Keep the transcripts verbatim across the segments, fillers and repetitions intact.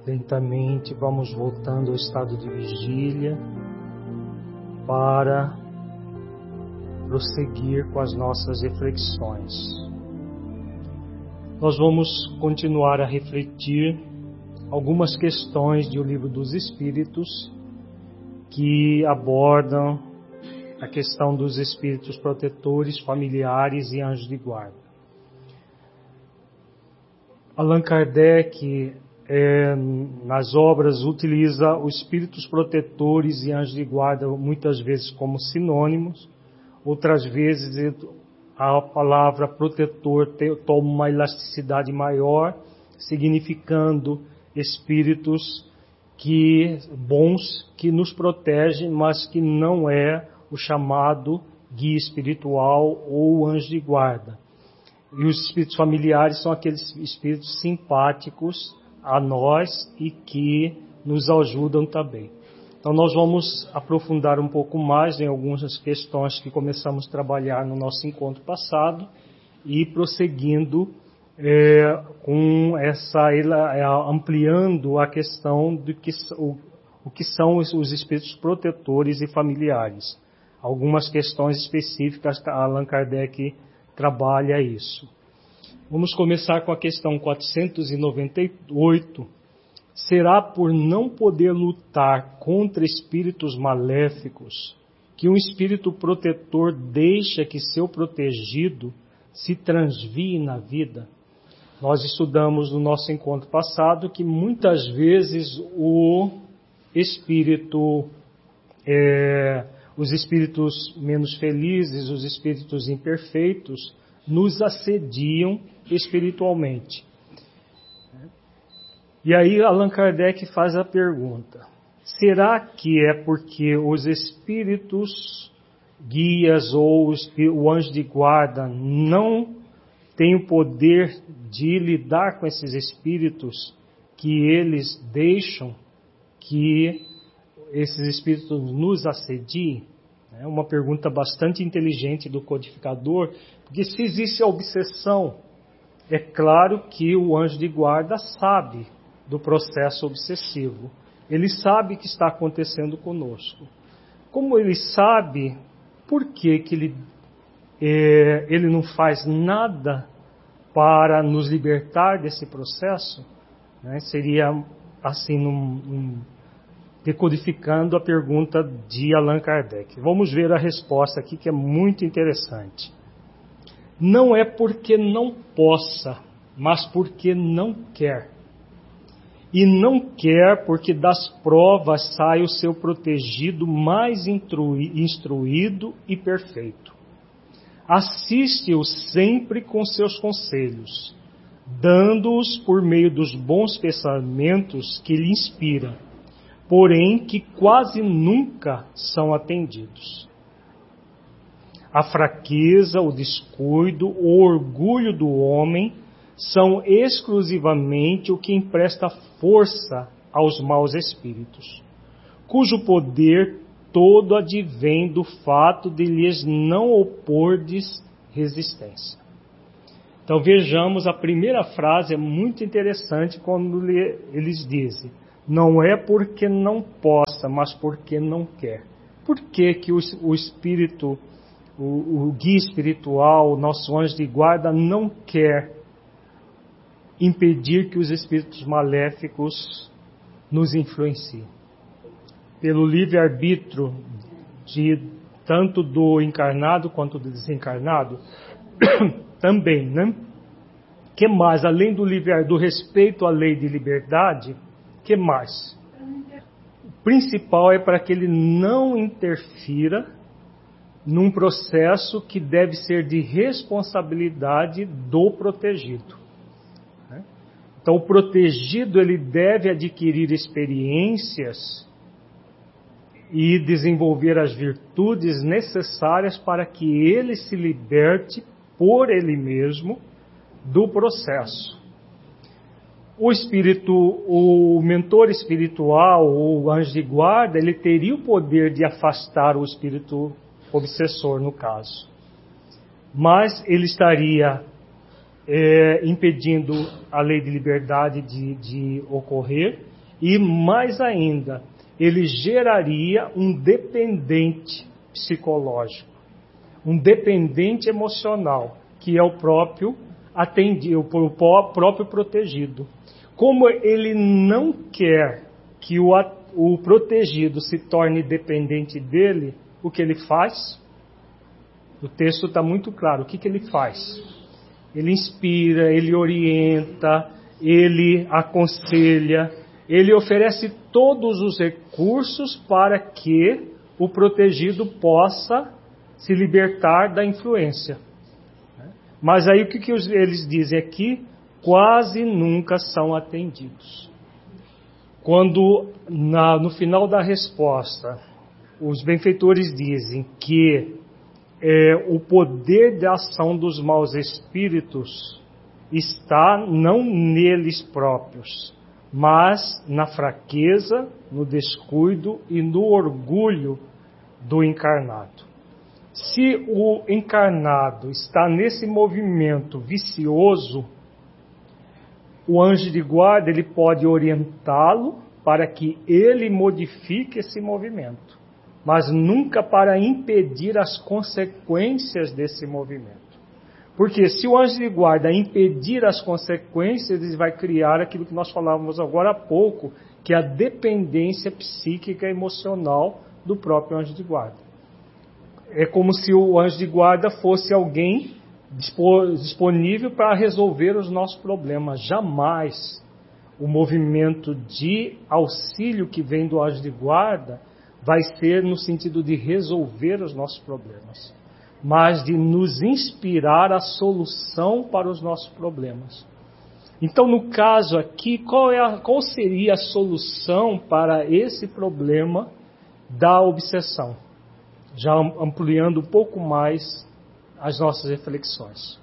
Lentamente vamos voltando ao estado de vigília para prosseguir com as nossas reflexões. Nós vamos continuar a refletir algumas questões do Livro dos Espíritos que abordam a questão dos espíritos protetores, familiares e anjos de guarda. Allan Kardec, é, nas obras, utiliza os espíritos protetores e anjos de guarda muitas vezes como sinônimos, outras vezes a palavra protetor toma uma elasticidade maior, significando espíritos que, bons que nos protegem, mas que não é o chamado guia espiritual ou anjo de guarda. E os espíritos familiares são aqueles espíritos simpáticos a nós e que nos ajudam também. Então nós vamos aprofundar um pouco mais em algumas questões que começamos a trabalhar no nosso encontro passado e prosseguindo é, com essa, é, ampliando a questão do que, o, o que são os, os espíritos protetores e familiares. Algumas questões específicas, Allan Kardec trabalha isso. Vamos começar com a questão quatrocentos e noventa e oito. Será por não poder lutar contra espíritos maléficos que um espírito protetor deixa que seu protegido se transvie na vida? Nós estudamos no nosso encontro passado que muitas vezes o espírito, é, os espíritos menos felizes, os espíritos imperfeitos, nos assediam espiritualmente. E aí Allan Kardec faz a pergunta: será que é porque os espíritos guias ou o anjo de guarda não têm o poder de lidar com esses espíritos que eles deixam que esses espíritos nos assediem? É uma pergunta bastante inteligente do codificador, porque se existe a obsessão, é claro que o anjo de guarda sabe do processo obsessivo. Ele sabe o que está acontecendo conosco. Como ele sabe, por que que ele, é, ele não faz nada para nos libertar desse processo? Né? Seria assim, num, num, decodificando a pergunta de Allan Kardec. Vamos ver a resposta aqui, que é muito interessante. Não é porque não possa, mas porque não quer. E não quer porque das provas sai o seu protegido mais instruído e perfeito. Assiste-o sempre com seus conselhos, dando-os por meio dos bons pensamentos que lhe inspira, porém que quase nunca são atendidos. A fraqueza, o descuido, o orgulho do homem são exclusivamente o que empresta força aos maus espíritos, cujo poder todo advém do fato de lhes não opordes resistência. Então vejamos, a primeira frase é muito interessante quando eles dizem: não é porque não possa, mas porque não quer. Por que que o, o espírito, o, o guia espiritual, o nosso anjo de guarda não quer impedir que os espíritos maléficos nos influenciem? Pelo livre-arbítrio de tanto do encarnado quanto do desencarnado? Também, né? Que mais? Além do, livre, do respeito à lei de liberdade, que mais? O principal é para que ele não interfira num processo que deve ser de responsabilidade do protegido. Então, o protegido ele deve adquirir experiências e desenvolver as virtudes necessárias para que ele se liberte por ele mesmo do processo. O espírito, o mentor espiritual, o anjo de guarda, ele teria o poder de afastar o espírito obsessor, no caso. Mas ele estaria é, impedindo a lei de liberdade de, de ocorrer, E mais ainda, ele geraria um dependente psicológico, um dependente emocional, que é o próprio atendido, o próprio protegido. Como ele não quer que o, o protegido se torne dependente dele, o que ele faz? O texto está muito claro. O que, que ele faz? Ele inspira, ele orienta, ele aconselha, ele oferece todos os recursos para que o protegido possa se libertar da influência. Mas aí o que, que eles dizem aqui? Quase nunca são atendidos. Quando na, no final da resposta os benfeitores dizem que é, o poder de ação dos maus espíritos está não neles próprios, mas na fraqueza, no descuido e no orgulho do encarnado. Se o encarnado está nesse movimento vicioso, o anjo de guarda ele pode orientá-lo para que ele modifique esse movimento, mas nunca para impedir as consequências desse movimento. Porque se o anjo de guarda impedir as consequências, ele vai criar aquilo que nós falávamos agora há pouco, que é a dependência psíquica e emocional do próprio anjo de guarda. É como se o anjo de guarda fosse alguém disponível para resolver os nossos problemas. Jamais o movimento de auxílio que vem do anjo de guarda vai ser no sentido de resolver os nossos problemas, mas de nos inspirar a solução para os nossos problemas. Então, no caso aqui, qual, é a, qual seria a solução para esse problema da obsessão? Já ampliando um pouco mais as nossas reflexões.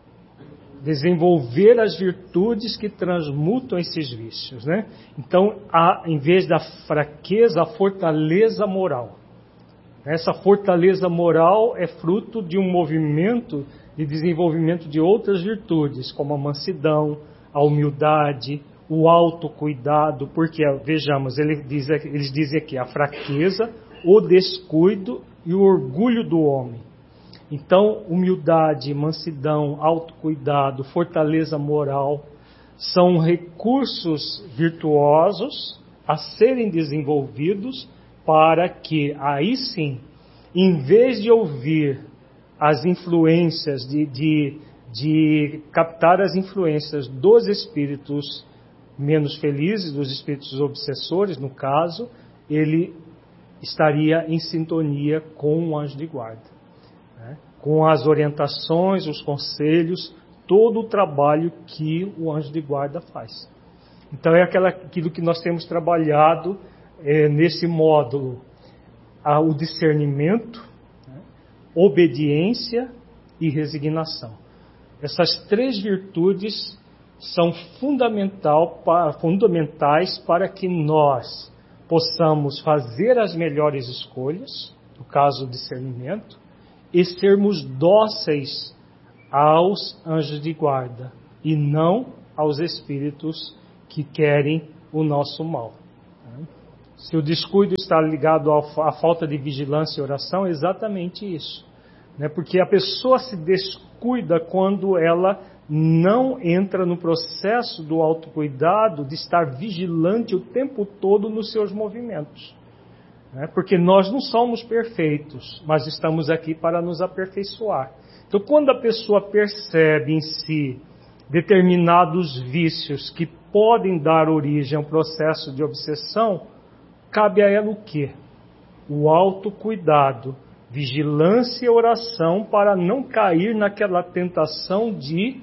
Desenvolver as virtudes que transmutam esses vícios, né? Então, há, em vez da fraqueza, a fortaleza moral. Essa fortaleza moral é fruto de um movimento de desenvolvimento de outras virtudes, como a mansidão, a humildade, o autocuidado, porque, vejamos, ele diz, eles dizem aqui, a fraqueza, o descuido e o orgulho do homem. Então, humildade, mansidão, autocuidado, fortaleza moral são recursos virtuosos a serem desenvolvidos para que, aí sim, em vez de ouvir as influências, de, de, de captar as influências dos espíritos menos felizes, dos espíritos obsessores, no caso, ele estaria em sintonia com o anjo de guarda, né? Com as orientações, os conselhos, todo o trabalho que o anjo de guarda faz. Então é aquela, aquilo que nós temos trabalhado é, nesse módulo, a, o discernimento, né? Obediência e resignação. Essas três virtudes são fundamental, pa, fundamentais para que nós possamos fazer as melhores escolhas, no caso do discernimento, e sermos dóceis aos anjos de guarda e não aos espíritos que querem o nosso mal. Se o descuido está ligado à falta de vigilância e oração, é exatamente isso, né? Porque a pessoa se descuida quando ela não entra no processo do autocuidado, de estar vigilante o tempo todo nos seus movimentos. Né? Porque nós não somos perfeitos, mas estamos aqui para nos aperfeiçoar. Então, quando a pessoa percebe em si determinados vícios que podem dar origem a um processo de obsessão, cabe a ela o quê? O autocuidado, vigilância e oração para não cair naquela tentação de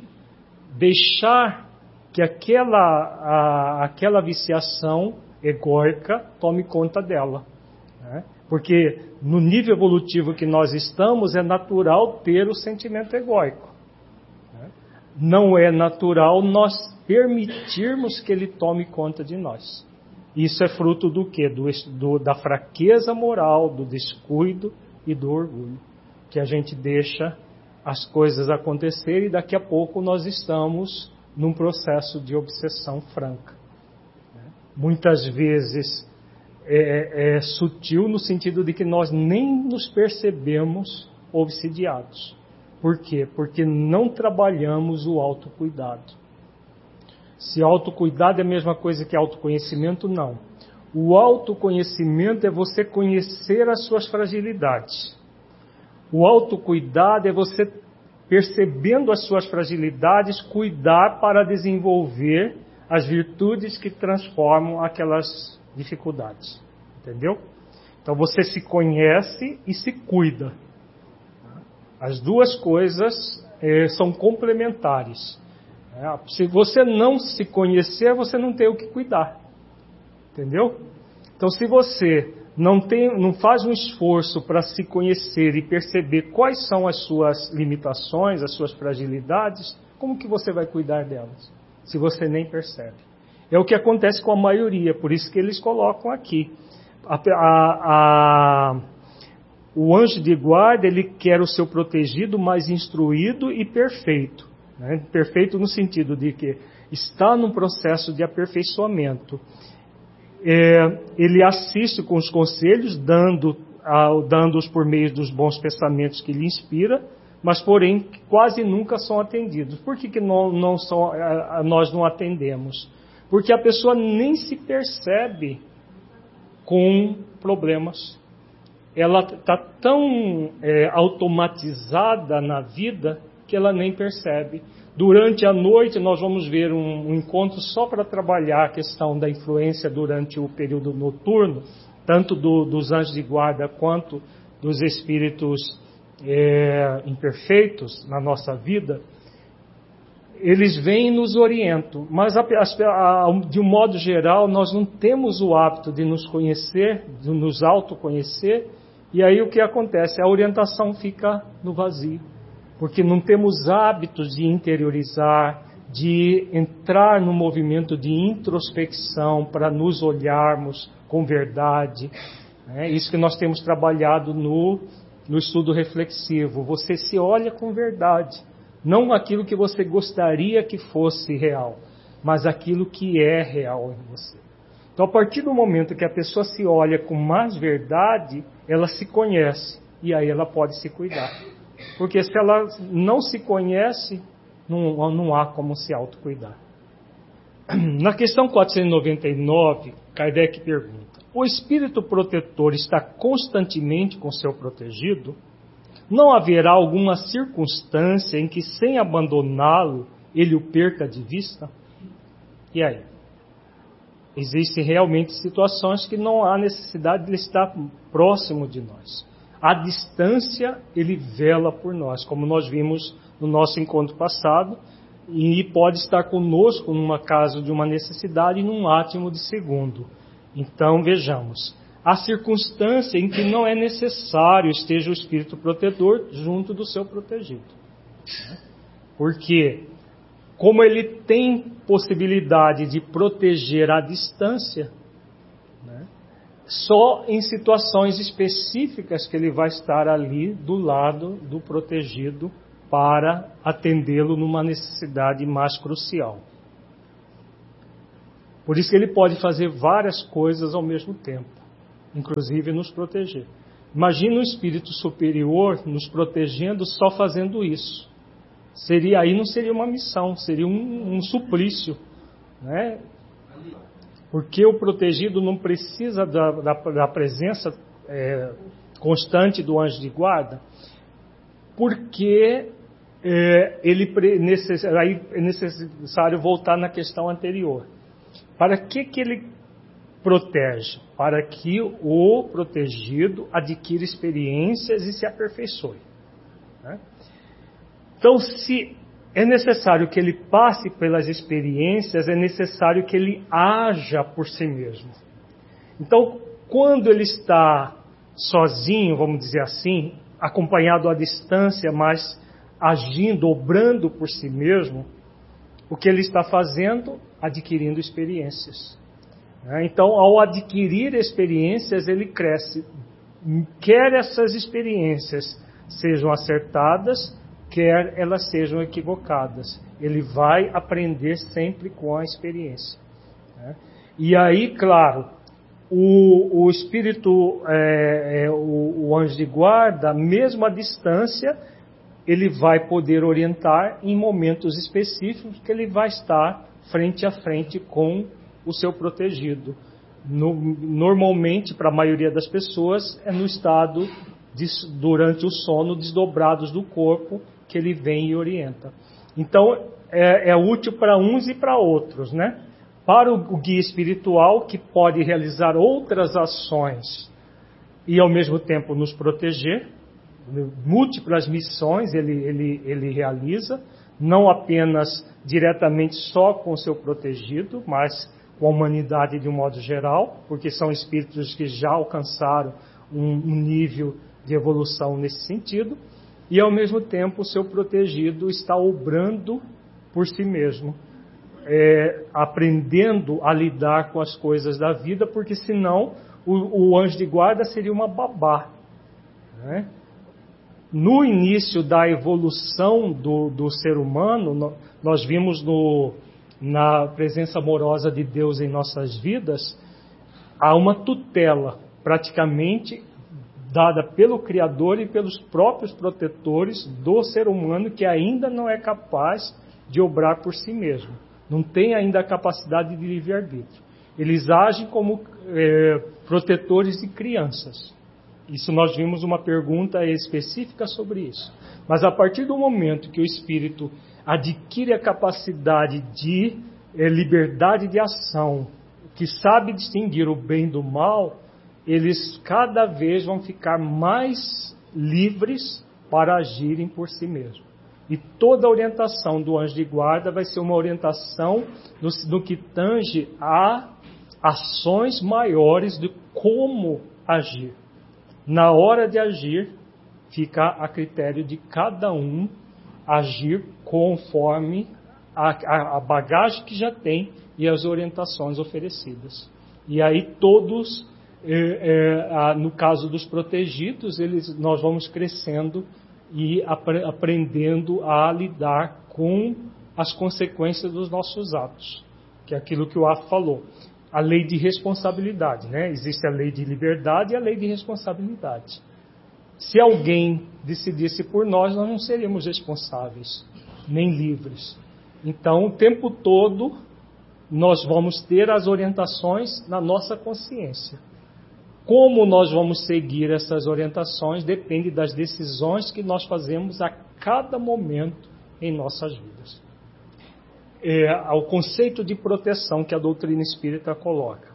deixar que aquela, a, aquela viciação egóica tome conta dela. Né? Porque no nível evolutivo que nós estamos, é natural ter o sentimento egóico. Né? Não é natural nós permitirmos que ele tome conta de nós. Isso é fruto do quê? Do, do, da fraqueza moral, do descuido e do orgulho. Que a gente deixa as coisas acontecerem e daqui a pouco nós estamos num processo de obsessão franca. muitas vezes é, é sutil no sentido de que nós nem nos percebemos obsidiados. Por quê? Porque não trabalhamos o autocuidado. Se autocuidado é a mesma coisa que autoconhecimento, não. O autoconhecimento é você conhecer as suas fragilidades. O autocuidado é você, percebendo as suas fragilidades, cuidar para desenvolver as virtudes que transformam aquelas dificuldades. Entendeu? Então você se conhece e se cuida. As duas coisas eh, são complementares. É, se você não se conhecer, você não tem o que cuidar. Entendeu? Então se você não, tem, não faz um esforço para se conhecer e perceber quais são as suas limitações, as suas fragilidades, como que você vai cuidar delas? Se você nem percebe. É o que acontece com a maioria, por isso que eles colocam aqui. A, a, a, o anjo de guarda, ele quer o seu protegido mais instruído e perfeito. Né? Perfeito no sentido de que está num processo de aperfeiçoamento. É, ele assiste com os conselhos, dando, dando-os por meio dos bons pensamentos que lhe inspira, mas porém quase nunca são atendidos. Por que, que não, não são, nós não atendemos? Porque a pessoa nem se percebe com problemas. Ela está tão é, automatizada na vida que ela nem percebe. Durante a noite nós vamos ver um, um encontro só para trabalhar a questão da influência durante o período noturno, tanto do, dos anjos de guarda quanto dos espíritos é, imperfeitos na nossa vida. Eles vêm e nos orientam, mas a, a, a, de um modo geral nós não temos o hábito de nos conhecer, de nos autoconhecer, e aí o que acontece? A orientação fica no vazio. Porque não temos hábitos de interiorizar, de entrar no movimento de introspecção para nos olharmos com verdade. É isso que nós temos trabalhado no, no estudo reflexivo. Você se olha com verdade, não aquilo que você gostaria que fosse real, mas aquilo que é real em você. Então, a partir do momento que a pessoa se olha com mais verdade, ela se conhece e aí ela pode se cuidar. Porque se ela não se conhece, não, não há como se autocuidar. Na questão quatrocentos e noventa e nove, Kardec pergunta: o espírito protetor está constantemente com seu protegido? Não haverá alguma circunstância em que, sem abandoná-lo, ele o perca de vista? E aí? Existem realmente situações que não há necessidade de ele estar próximo de nós. À distância, ele vela por nós, como nós vimos no nosso encontro passado, e pode estar conosco numa caso de uma necessidade e num átimo de segundo. Então, vejamos, há circunstância em que não é necessário esteja o espírito protetor junto do seu protegido. Porque, como ele tem possibilidade de proteger à distância, né, só em situações específicas que ele vai estar ali do lado do protegido para atendê-lo numa necessidade mais crucial. Por isso que ele pode fazer várias coisas ao mesmo tempo, inclusive nos proteger. Imagina um espírito superior nos protegendo só fazendo isso. Seria, aí não seria uma missão, seria um, um suplício, né? Porque o protegido não precisa da, da, da presença é, constante do anjo de guarda, porque é, ele necess, aí é necessário voltar na questão anterior. Para que, que ele protege? Para que o protegido adquira experiências e se aperfeiçoe. Né? Então, se é necessário que ele passe pelas experiências, é necessário que ele haja por si mesmo. Então, quando ele está sozinho, vamos dizer assim, acompanhado à distância, mas agindo, obrando por si mesmo, o que ele está fazendo? Adquirindo experiências. Então, ao adquirir experiências, ele cresce. Quer essas experiências sejam acertadas, quer elas sejam equivocadas. Ele vai aprender sempre com a experiência. E aí, claro, o, o espírito, é, é, o, o anjo de guarda, mesmo à distância, ele vai poder orientar em momentos específicos que ele vai estar frente a frente com o seu protegido. No, normalmente, para a maioria das pessoas, é no estado, de, durante o sono, desdobrados do corpo, que ele vem e orienta. Então, é, é útil para uns e para outros, né? Para o, o guia espiritual, que pode realizar outras ações e, ao mesmo tempo, nos proteger, múltiplas missões ele, ele, ele realiza, não apenas diretamente só com o seu protegido, mas com a humanidade de um modo geral, porque são espíritos que já alcançaram um, um nível de evolução nesse sentido, e ao mesmo tempo o seu protegido está obrando por si mesmo, é, aprendendo a lidar com as coisas da vida, porque senão o, o anjo de guarda seria uma babá, né? No início da evolução do, do ser humano, nós vimos no, na presença amorosa de Deus em nossas vidas, há uma tutela praticamente dada pelo Criador e pelos próprios protetores do ser humano, que ainda não é capaz de obrar por si mesmo. Não tem ainda a capacidade de livre-arbítrio. Eles agem como é, protetores de crianças. Isso nós vimos uma pergunta específica sobre isso. Mas a partir do momento que o espírito adquire a capacidade de é, liberdade de ação, que sabe distinguir o bem do mal, eles cada vez vão ficar mais livres para agirem por si mesmos. E toda a orientação do anjo de guarda vai ser uma orientação no, no que tange a ações maiores de como agir. Na hora de agir, fica a critério de cada um agir conforme a, a, a bagagem que já tem e as orientações oferecidas. E aí todos, é, é, no caso dos protegidos, eles, nós vamos crescendo e apre, aprendendo a lidar com as consequências dos nossos atos, que é aquilo que o Afo falou. A lei de responsabilidade, né? Existe a lei de liberdade e a lei de responsabilidade. Se alguém decidisse por nós, nós não seríamos responsáveis, nem livres. Então, o tempo todo, nós vamos ter as orientações na nossa consciência. Como nós vamos seguir essas orientações depende das decisões que nós fazemos a cada momento em nossas vidas. É, ao conceito de proteção que a doutrina espírita coloca.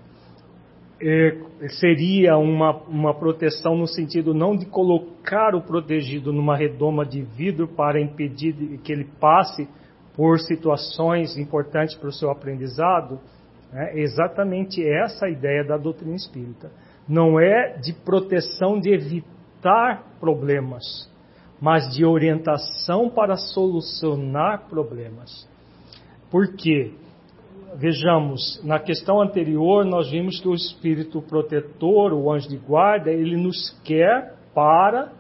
É, seria uma, uma proteção no sentido não de colocar o protegido numa redoma de vidro para impedir que ele passe por situações importantes para o seu aprendizado. É exatamente essa a ideia da doutrina espírita. Não é de proteção de evitar problemas, mas de orientação para solucionar problemas. Por quê? Vejamos, na questão anterior nós vimos que o espírito protetor, o anjo de guarda, ele nos quer para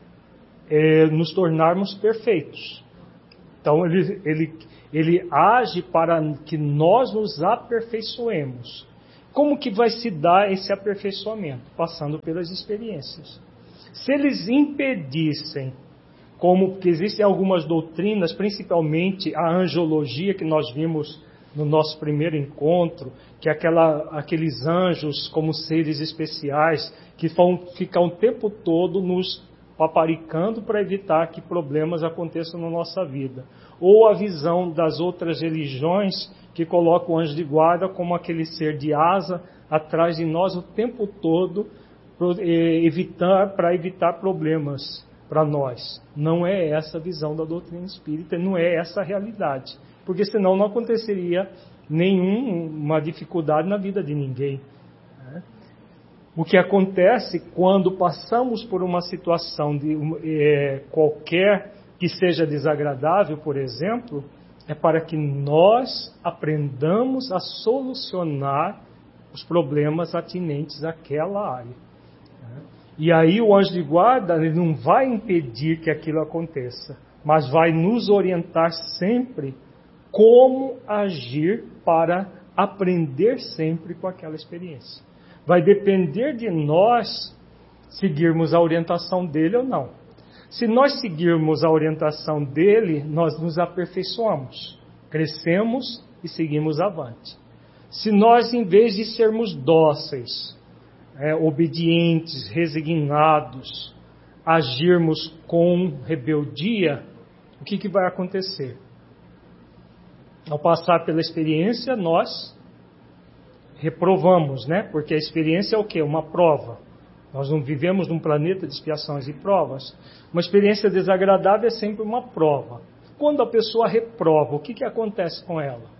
é, nos tornarmos perfeitos. Então ele, ele, ele age para que nós nos aperfeiçoemos. Como que vai se dar esse aperfeiçoamento? Passando pelas experiências. Se eles impedissem, como que existem algumas doutrinas, principalmente a angiologia que nós vimos no nosso primeiro encontro, que é aquela, aqueles anjos como seres especiais que vão ficar o tempo todo nos paparicando para evitar que problemas aconteçam na nossa vida. Ou a visão das outras religiões que colocam o anjo de guarda como aquele ser de asa atrás de nós o tempo todo evitar, para evitar problemas para nós. Não é essa a visão da doutrina espírita, não é essa a realidade. Porque senão não aconteceria nenhuma dificuldade na vida de ninguém. O que acontece quando passamos por uma situação de é, qualquer que seja desagradável, por exemplo, é para que nós aprendamos a solucionar os problemas atinentes àquela área. E aí o anjo de guarda ele não vai impedir que aquilo aconteça, mas vai nos orientar sempre como agir para aprender sempre com aquela experiência. Vai depender de nós seguirmos a orientação dele ou não. Se nós seguirmos a orientação dele, nós nos aperfeiçoamos, crescemos e seguimos avante. Se nós, em vez de sermos dóceis, é, obedientes, resignados, agirmos com rebeldia, o que, que vai acontecer? Ao passar pela experiência, nós reprovamos, né? Porque a experiência é o quê? Uma prova. Nós não vivemos num planeta de expiações e provas. Uma experiência desagradável é sempre uma prova. Quando a pessoa reprova, o que, que acontece com ela?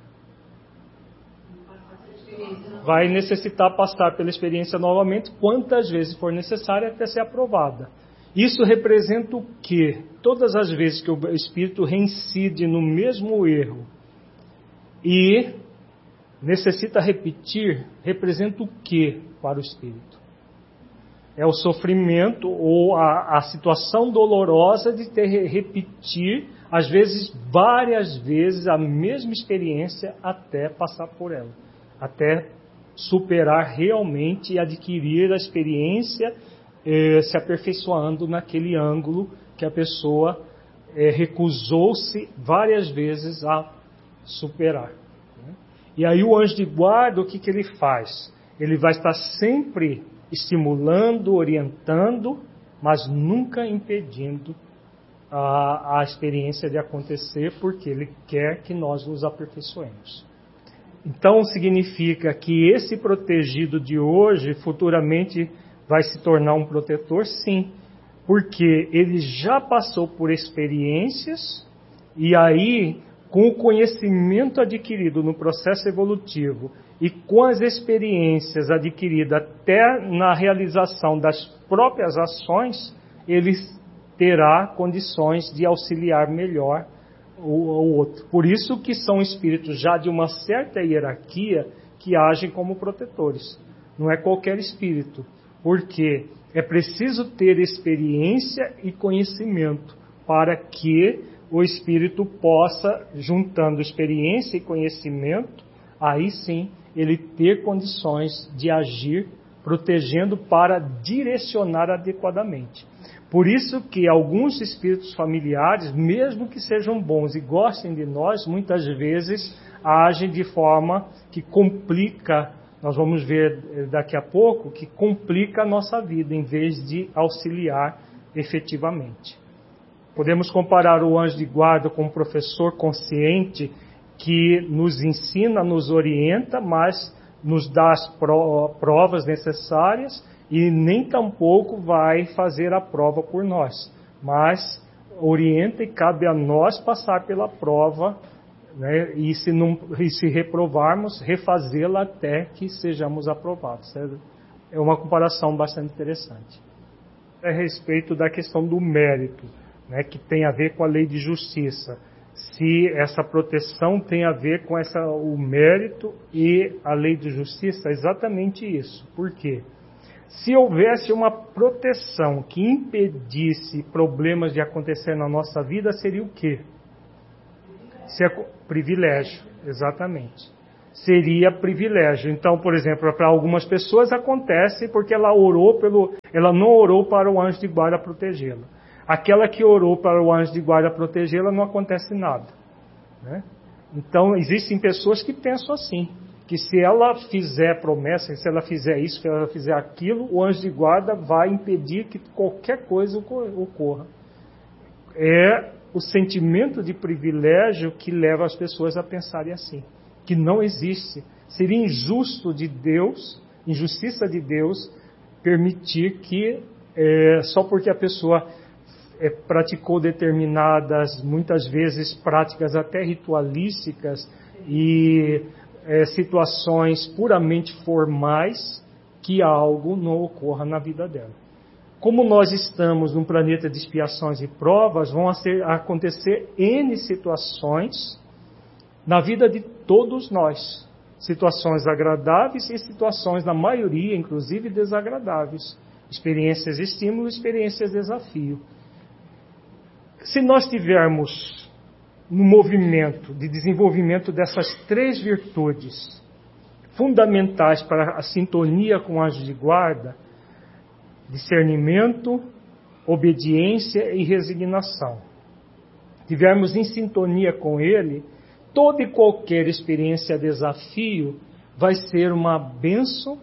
Vai necessitar passar pela experiência novamente, quantas vezes for necessário até ser aprovada. Isso representa o quê? Todas as vezes que o espírito reincide no mesmo erro e necessita repetir, representa o quê para o espírito? É o sofrimento ou a, a situação dolorosa de ter repetir, às vezes, várias vezes a mesma experiência até passar por ela, até superar realmente e adquirir a experiência, eh, se aperfeiçoando naquele ângulo que a pessoa eh, recusou-se várias vezes a superar. Né? E aí o anjo de guarda, o que, que ele faz? Ele vai estar sempre estimulando, orientando, mas nunca impedindo a, a experiência de acontecer, porque ele quer que nós nos aperfeiçoemos. Então significa que esse protegido de hoje futuramente vai se tornar um protetor, sim, porque ele já passou por experiências e aí, com o conhecimento adquirido no processo evolutivo e com as experiências adquiridas até na realização das próprias ações, ele terá condições de auxiliar melhor o outro. Por isso que são espíritos já de uma certa hierarquia que agem como protetores. Não é qualquer espírito, porque é preciso ter experiência e conhecimento para que o espírito possa, juntando experiência e conhecimento, aí sim ele ter condições de agir, protegendo para direcionar adequadamente. Por isso que alguns espíritos familiares, mesmo que sejam bons e gostem de nós, muitas vezes agem de forma que complica, nós vamos ver daqui a pouco, que complica a nossa vida, em vez de auxiliar efetivamente. Podemos comparar o anjo de guarda com um professor consciente que nos ensina, nos orienta, mas nos dá as provas necessárias, e nem tampouco vai fazer a prova por nós, mas orienta e cabe a nós passar pela prova, né, e, se não, e se reprovarmos, refazê-la até que sejamos aprovados. É uma comparação bastante interessante. A respeito da questão do mérito, né, que tem a ver com a lei de justiça. Se essa proteção tem a ver com essa, o mérito e a lei de justiça, é exatamente isso. Por quê? Se houvesse uma proteção que impedisse problemas de acontecer na nossa vida, seria o quê? Se é privilégio, exatamente. Seria privilégio. Então, por exemplo, para algumas pessoas acontece porque ela orou pelo, ela não orou para o anjo de guarda protegê-la. Aquela que orou para o anjo de guarda protegê-la, não acontece nada, né? Então, existem pessoas que pensam assim, que se ela fizer promessa, se ela fizer isso, se ela fizer aquilo, o anjo de guarda vai impedir que qualquer coisa ocorra. É o sentimento de privilégio que leva as pessoas a pensarem assim, que não existe. Seria injusto de Deus, injustiça de Deus, permitir que, é, só porque a pessoa é, praticou determinadas, muitas vezes práticas até ritualísticas e É, situações puramente formais, que algo não ocorra na vida dela. Como nós estamos num planeta de expiações e provas, vão acontecer N situações na vida de todos nós. Situações agradáveis e situações, na maioria, inclusive, desagradáveis. Experiências de estímulo, experiências de desafio. Se nós tivermos no movimento de desenvolvimento dessas três virtudes, fundamentais para a sintonia com o anjo de guarda: discernimento, obediência e resignação. Se estivermos em sintonia com ele, toda e qualquer experiência, desafio, vai ser uma bênção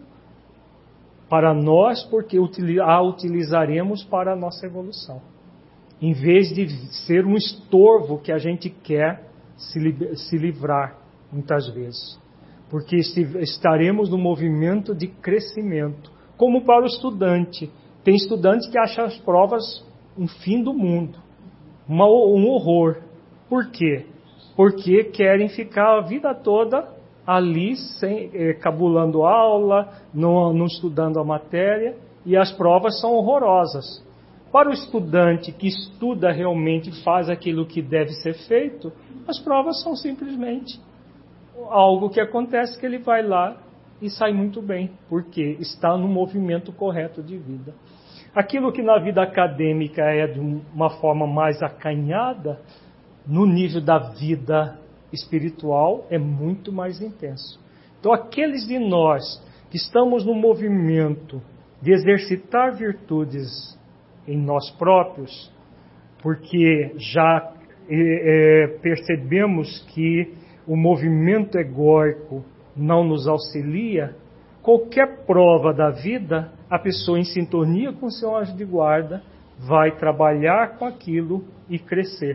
para nós, porque a utilizaremos para a nossa evolução, em vez de ser um estorvo que a gente quer se livrar, muitas vezes. Porque estaremos no movimento de crescimento, como para o estudante. Tem estudante que acha as provas um fim do mundo, uma, um horror. Por quê? Porque querem ficar a vida toda ali, sem, eh, cabulando aula, não, não estudando a matéria, e as provas são horrorosas. Para o estudante que estuda realmente e faz aquilo que deve ser feito, as provas são simplesmente algo que acontece, que ele vai lá e sai muito bem, porque está no movimento correto de vida. Aquilo que na vida acadêmica é de uma forma mais acanhada, no nível da vida espiritual é muito mais intenso. Então, aqueles de nós que estamos no movimento de exercitar virtudes em nós próprios, porque já é, percebemos que o movimento egóico não nos auxilia, qualquer prova da vida, a pessoa em sintonia com seu anjo de guarda vai trabalhar com aquilo e crescer.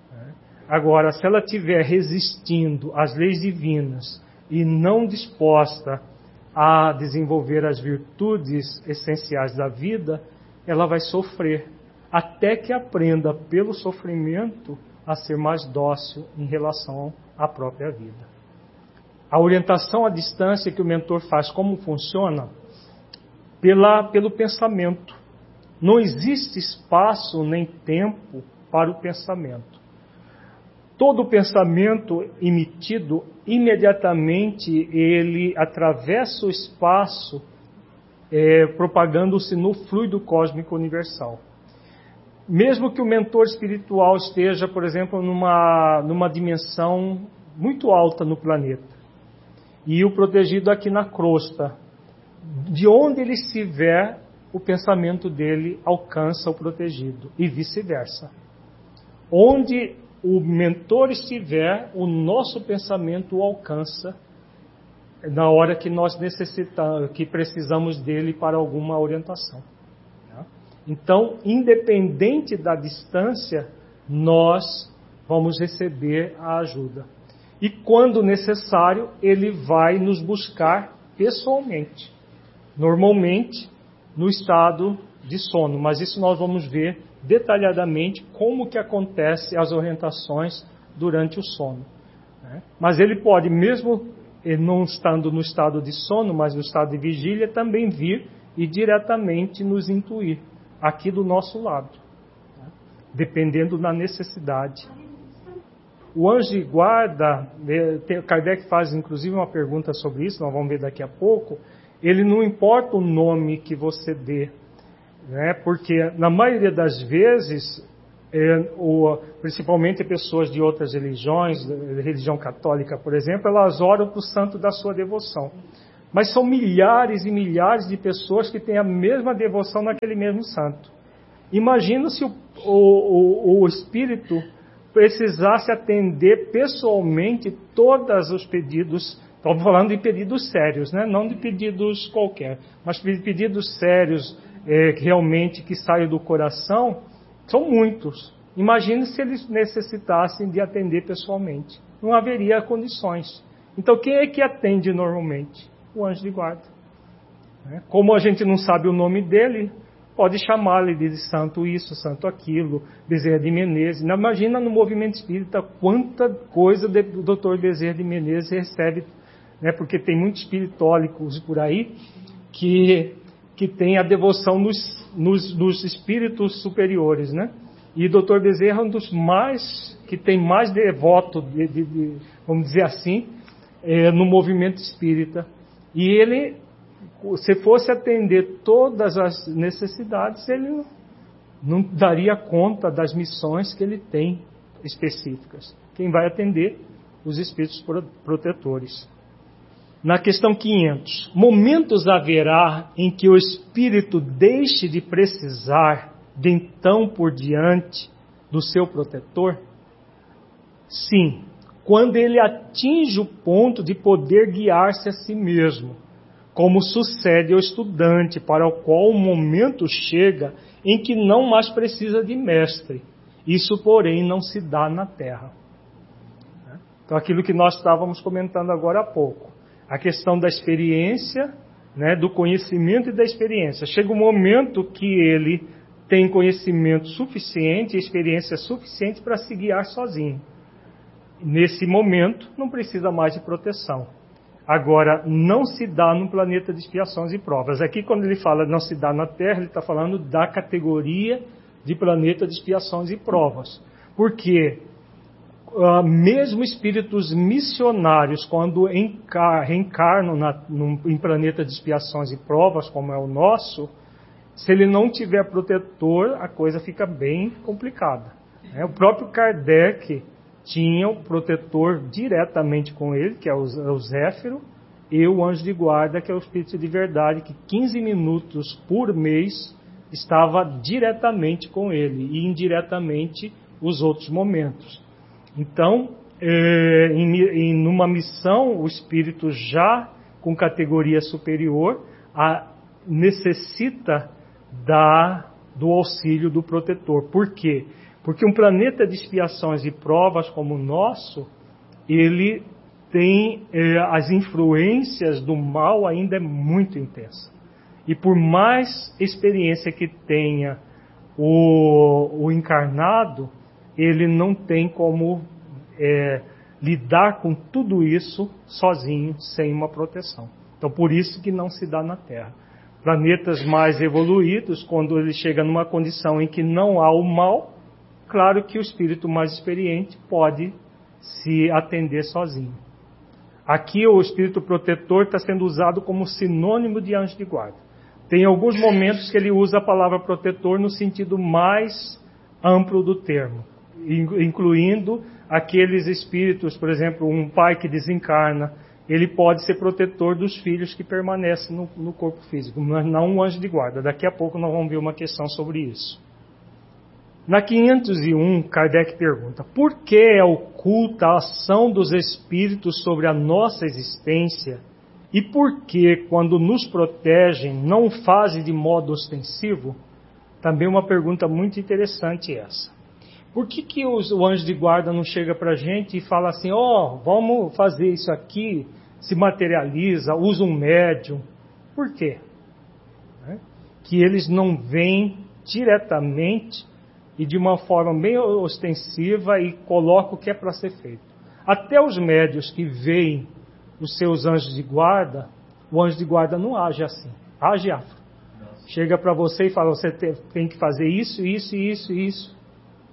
Agora, se ela estiver resistindo às leis divinas e não disposta a desenvolver as virtudes essenciais da vida, ela vai sofrer, até que aprenda pelo sofrimento a ser mais dócil em relação à própria vida. A orientação à distância que o mentor faz, como funciona? Pela, pelo pensamento. Não existe espaço nem tempo para o pensamento. Todo pensamento emitido, imediatamente ele atravessa o espaço, é, propagando-se no fluido cósmico universal. Mesmo que o mentor espiritual esteja, por exemplo, numa, numa dimensão muito alta no planeta, e o protegido aqui na crosta, de onde ele estiver, o pensamento dele alcança o protegido, e vice-versa. Onde o mentor estiver, o nosso pensamento o alcança na hora que nós necessitamos, que precisamos dele para alguma orientação. Então, independente da distância, nós vamos receber a ajuda. E quando necessário, ele vai nos buscar pessoalmente. Normalmente, no estado de sono. Mas isso nós vamos ver detalhadamente como que acontece as orientações durante o sono. Mas ele pode, mesmo não estando no estado de sono, mas no estado de vigília, também vir e diretamente nos intuir, aqui do nosso lado, dependendo da necessidade. O anjo de guarda, Kardec faz inclusive uma pergunta sobre isso, nós vamos ver daqui a pouco. Ele não importa o nome que você dê, né? Porque na maioria das vezes, é, o, principalmente pessoas de outras religiões, religião católica, por exemplo, elas oram para o santo da sua devoção. Mas são milhares e milhares de pessoas que têm a mesma devoção naquele mesmo santo. Imagina se o, o, o, o espírito precisasse atender pessoalmente todos os pedidos. Estamos falando de pedidos sérios, né? Não de pedidos qualquer, mas de pedidos sérios, é, realmente que saem do coração, são muitos. Imagine se eles necessitassem de atender pessoalmente. Não haveria condições. Então, quem é que atende normalmente? O anjo de guarda. Como a gente não sabe o nome dele, pode chamá-lo de santo isso, santo aquilo, Bezerra de Menezes. Imagina no movimento espírita quanta coisa o doutor Bezerra de Menezes recebe, né? Porque tem muitos espiritólicos por aí que, que tem a devoção nos, nos, nos espíritos superiores, né? E o doutor Bezerra é um dos mais, que tem mais devoto, de, de, de, vamos dizer assim, é, no movimento espírita. E ele, se fosse atender todas as necessidades, ele não daria conta das missões que ele tem específicas. Quem vai atender? Os espíritos protetores. Na questão quinhentos, momentos haverá em que o espírito deixe de precisar de então por diante do seu protetor? Sim, quando ele atinge o ponto de poder guiar-se a si mesmo, como sucede ao estudante, para o qual o momento chega em que não mais precisa de mestre. Isso, porém, não se dá na Terra. Então, aquilo que nós estávamos comentando agora há pouco. A questão da experiência, né, do conhecimento e da experiência. Chega um momento que ele tem conhecimento suficiente, experiência suficiente para se guiar sozinho. Nesse momento, não precisa mais de proteção. Agora, não se dá no planeta de expiações e provas. Aqui, quando ele fala não se dá na Terra, ele está falando da categoria de planeta de expiações e provas. Porque Uh, mesmo espíritos missionários, quando encar- reencarnam na, num, em planeta de expiações e provas, como é o nosso, se ele não tiver protetor, a coisa fica bem complicada. É, o próprio Kardec tinha o protetor diretamente com ele, que é o, o Zéfiro, e o anjo de guarda, que é o Espírito de Verdade, que quinze minutos por mês estava diretamente com ele, e indiretamente os outros momentos. Então, é, em, em numa missão, o espírito já com categoria superior a, necessita da, do auxílio do protetor. Por quê? Porque um planeta de expiações e provas como o nosso, ele tem é, as influências do mal ainda é muito intensa. E por mais experiência que tenha o, o encarnado, ele não tem como é, lidar com tudo isso sozinho, sem uma proteção. Então, por isso que não se dá na Terra. Planetas mais evoluídos, quando ele chega numa condição em que não há o mal, claro que o espírito mais experiente pode se atender sozinho. Aqui o espírito protetor está sendo usado como sinônimo de anjo de guarda. Tem alguns momentos que ele usa a palavra protetor no sentido mais amplo do termo, incluindo aqueles espíritos, por exemplo, um pai que desencarna, ele pode ser protetor dos filhos que permanecem no, no corpo físico, mas não um anjo de guarda. Daqui a pouco nós vamos ver uma questão sobre isso. Na quinhentos e um, Kardec pergunta: por que é oculta a ação dos espíritos sobre a nossa existência e por que, quando nos protegem, não o fazem de modo ostensivo? Também uma pergunta muito interessante essa. Por que, que os, o anjo de guarda não chega para a gente e fala assim, ó, oh, vamos fazer isso aqui, se materializa, usa um médium? Por quê? Né? Que eles não vêm diretamente e de uma forma bem ostensiva e colocam o que é para ser feito. Até os médios que veem os seus anjos de guarda, o anjo de guarda não age assim, age afro. Chega para você e fala, você tem que fazer isso, isso, isso, isso.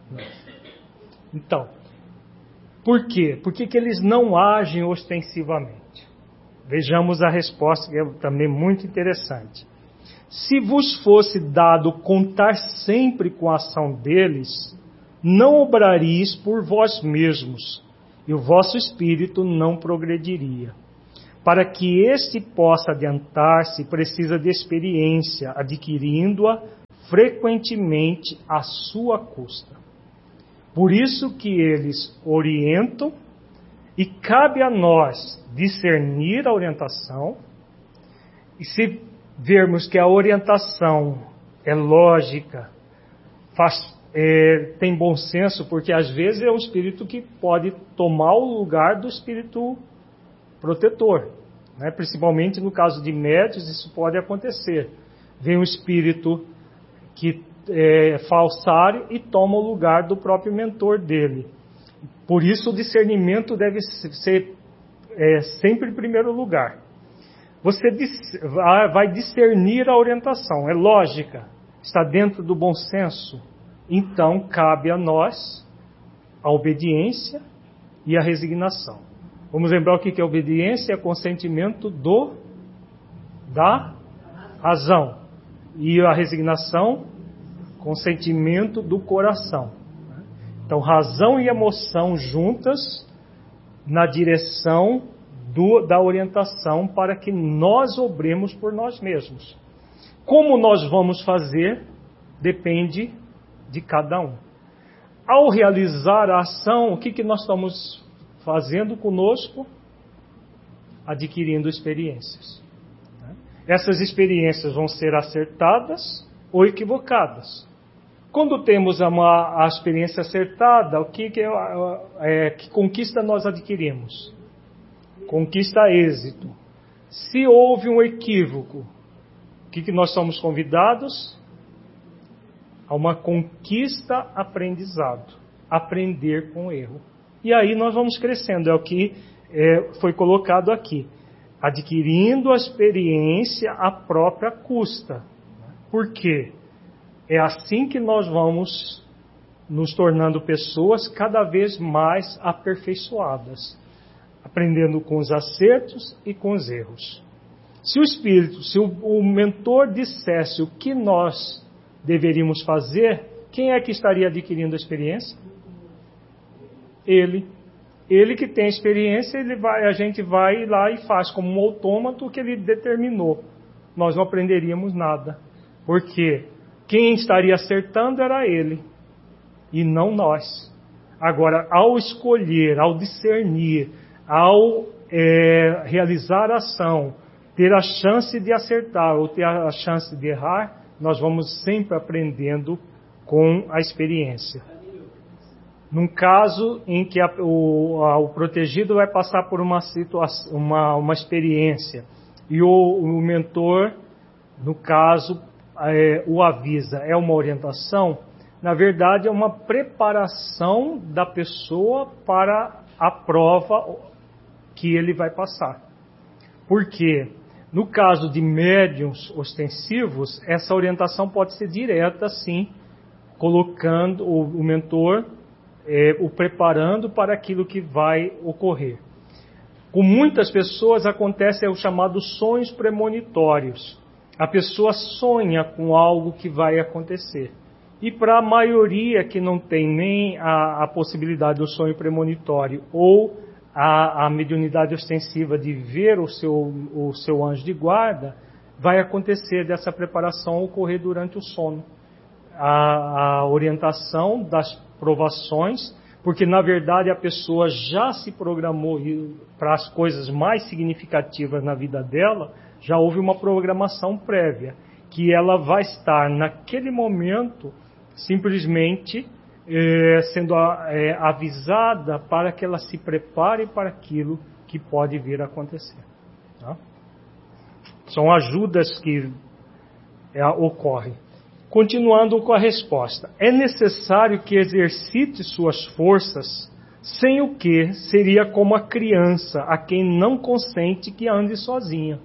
Então, por quê? Por que, que eles não agem ostensivamente? Vejamos a resposta, que é também muito interessante. Se vos fosse dado contar sempre com a ação deles, não obraríeis por vós mesmos, e o vosso espírito não progrediria. Para que este possa adiantar-se, precisa de experiência, adquirindo-a frequentemente à sua custa. Por isso que eles orientam, e cabe a nós discernir a orientação, e se vermos que a orientação é lógica, faz, é, tem bom senso, porque às vezes é um espírito que pode tomar o lugar do espírito protetor, né? Principalmente no caso de médios, isso pode acontecer. Vem um espírito que é falsário e toma o lugar do próprio mentor dele. Por isso o discernimento deve ser é, sempre em primeiro lugar. Você vai discernir a orientação, é lógica, está dentro do bom senso. Então cabe a nós a obediência e a resignação. Vamos lembrar o que é obediência? É consentimento do, da razão. E a resignação, consentimento do coração. Então, razão e emoção juntas na direção do, da orientação para que nós obremos por nós mesmos. Como nós vamos fazer, depende de cada um. Ao realizar a ação, o que, que nós estamos fazendo conosco? Adquirindo experiências. Essas experiências vão ser acertadas ou equivocadas. Quando temos uma, a experiência acertada, o que, que, é, que conquista nós adquirimos? Conquista êxito. Se houve um equívoco, o que, que nós somos convidados? A uma conquista aprendizado. Aprender com o erro. E aí nós vamos crescendo, é o que é, foi colocado aqui. Adquirindo a experiência à própria custa. Por quê? É assim que nós vamos nos tornando pessoas cada vez mais aperfeiçoadas, aprendendo com os acertos e com os erros. Se o Espírito, se o, o mentor dissesse o que nós deveríamos fazer, quem é que estaria adquirindo a experiência? Ele. Ele que tem a experiência, ele vai, a gente vai lá e faz como um autômato o que ele determinou. Nós não aprenderíamos nada. Porque quem estaria acertando era ele, e não nós. Agora, ao escolher, ao discernir, ao é, realizar a ação, ter a chance de acertar ou ter a chance de errar, nós vamos sempre aprendendo com a experiência. Num caso em que a, o, a, o protegido vai passar por uma, situação, uma, uma experiência e o, o mentor, no caso, é, o avisa, é uma orientação, na verdade é uma preparação da pessoa para a prova que ele vai passar. Por quê? No caso de médiuns ostensivos, essa orientação pode ser direta, sim, colocando o, o mentor, é, o preparando para aquilo que vai ocorrer. Com muitas pessoas acontece é o chamado sonhos premonitórios. A pessoa sonha com algo que vai acontecer. E para a maioria que não tem nem a, a possibilidade do sonho premonitório ou a, a mediunidade ostensiva de ver o seu, o seu anjo de guarda, vai acontecer dessa preparação ocorrer durante o sono. A, a orientação das provações, porque na verdade a pessoa já se programou para as coisas mais significativas na vida dela, já houve uma programação prévia, que ela vai estar naquele momento simplesmente é, sendo é, avisada para que ela se prepare para aquilo que pode vir a acontecer. Tá? São ajudas que é, ocorrem. Continuando com a resposta. É necessário que exercite suas forças, sem o que seria como a criança a quem não consente que ande sozinha.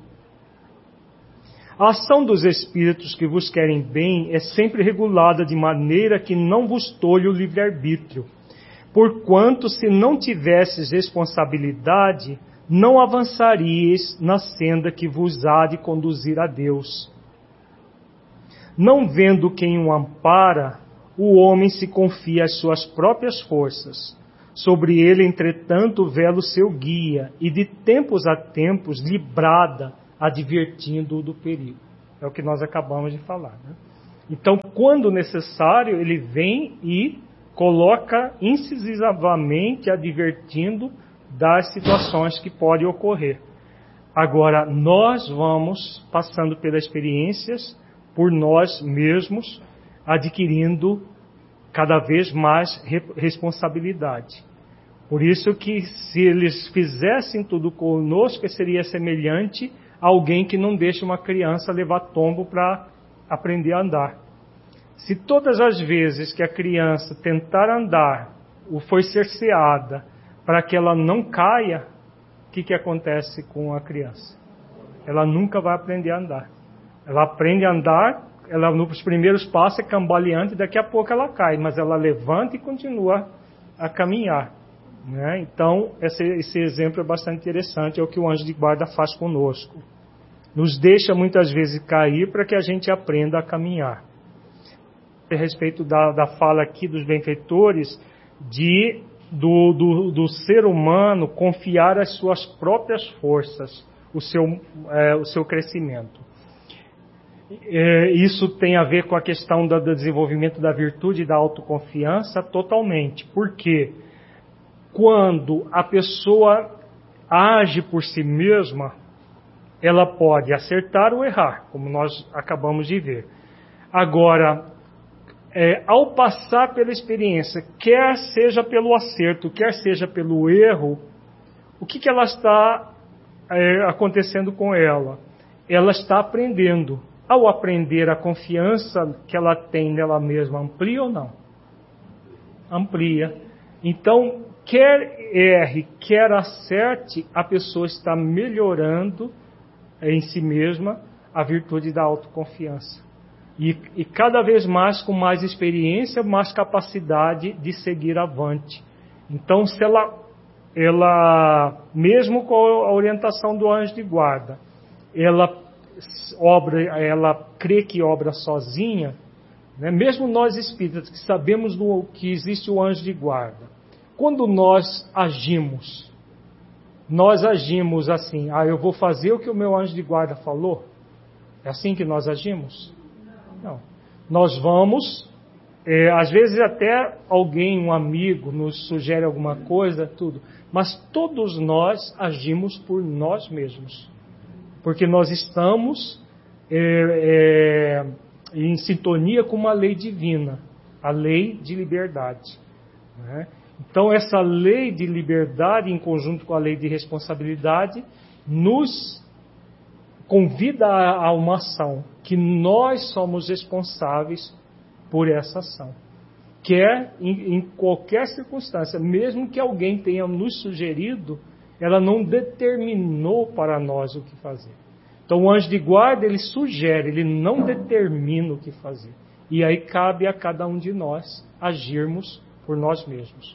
A ação dos espíritos que vos querem bem é sempre regulada de maneira que não vos tolhe o livre-arbítrio, porquanto se não tivesses responsabilidade, não avançaríeis na senda que vos há de conduzir a Deus. Não vendo quem o ampara, o homem se confia às suas próprias forças. Sobre ele, entretanto, vela o seu guia, e de tempos a tempos lhe brada, advertindo-o do perigo. É o que nós acabamos de falar. Né? Então, quando necessário, ele vem e coloca incisivamente advertindo das situações que podem ocorrer. Agora, nós vamos passando pelas experiências por nós mesmos, adquirindo cada vez mais responsabilidade. Por isso que se eles fizessem tudo conosco, seria semelhante a alguém que não deixa uma criança levar tombo para aprender a andar. Se todas as vezes que a criança tentar andar, ou foi cerceada para que ela não caia, o que, que acontece com a criança? Ela nunca vai aprender a andar. Ela aprende a andar, ela nos primeiros passos é cambaleante, daqui a pouco ela cai, mas ela levanta e continua a caminhar. Né? Então, esse, esse exemplo é bastante interessante, é o que o anjo de guarda faz conosco. Nos deixa muitas vezes cair para que a gente aprenda a caminhar. A respeito da, da fala aqui dos benfeitores, de do, do, do ser humano confiar as suas próprias forças, o seu, é, o seu crescimento. É, isso tem a ver com a questão do, do desenvolvimento da virtude e da autoconfiança totalmente. Porque quando a pessoa age por si mesma, ela pode acertar ou errar, como nós acabamos de ver. Agora, é, ao passar pela experiência, quer seja pelo acerto, quer seja pelo erro, o que, que ela está é, acontecendo com ela? Ela está aprendendo. Ao aprender, a confiança que ela tem nela mesma amplia ou não? Amplia. Então, quer erre, quer acerte, a pessoa está melhorando em si mesma a virtude da autoconfiança. E, e cada vez mais com mais experiência, mais capacidade de seguir avante. Então, se ela, ela mesmo com a orientação do anjo de guarda, ela obra, ela crê que obra sozinha, né? Mesmo nós espíritas que sabemos do, que existe o anjo de guarda, quando nós agimos, nós agimos assim, ah, eu vou fazer o que o meu anjo de guarda falou? É assim que nós agimos? Não. Nós vamos, é, às vezes até alguém, um amigo, nos sugere alguma coisa, tudo, mas todos nós agimos por nós mesmos. Porque nós estamos é, é, em sintonia com uma lei divina, a lei de liberdade, né? Então, essa lei de liberdade, em conjunto com a lei de responsabilidade, nos convida a uma ação, que nós somos responsáveis por essa ação. Quer em, em qualquer circunstância, mesmo que alguém tenha nos sugerido, ela não determinou para nós o que fazer. Então, o anjo de guarda, ele sugere, ele não determina o que fazer. E aí cabe a cada um de nós agirmos por nós mesmos.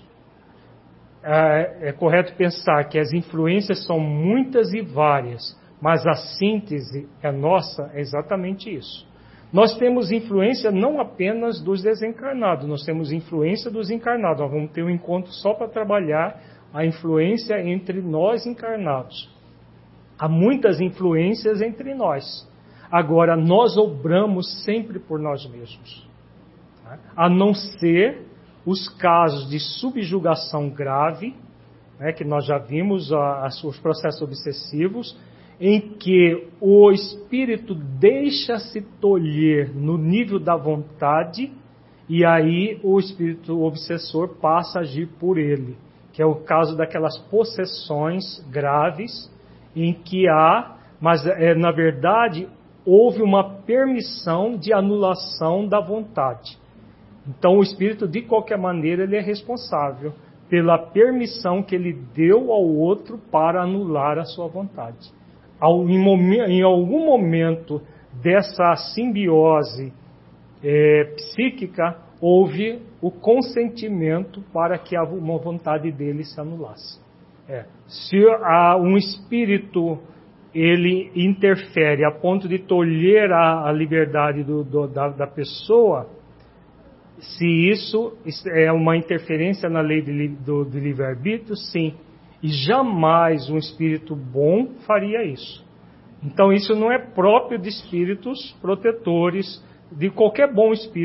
É, é correto pensar que as influências são muitas e várias, mas a síntese é nossa, é exatamente isso. Nós temos influência não apenas dos desencarnados, nós temos influência dos encarnados. Nós vamos ter um encontro só para trabalhar a influência entre nós encarnados. Há muitas influências entre nós. Agora, nós obramos sempre por nós mesmos, tá? A não ser os casos de subjugação grave, né, que nós já vimos, a, a, os processos obsessivos, em que o espírito deixa-se tolher no nível da vontade, e aí o espírito obsessor passa a agir por ele, que é o caso daquelas possessões graves, em que há, mas é, na verdade, houve uma permissão de anulação da vontade. Então o espírito, de qualquer maneira, ele é responsável pela permissão que ele deu ao outro para anular a sua vontade. Em algum momento dessa simbiose é, psíquica, houve o consentimento para que a uma vontade dele se anulasse. É. Se há um espírito, ele interfere a ponto de tolher a, a liberdade do, do, da, da pessoa, se isso é uma interferência na lei de, do, de livre-arbítrio, sim. E jamais um espírito bom faria isso. Então isso não é próprio de espíritos protetores, de qualquer bom espírito.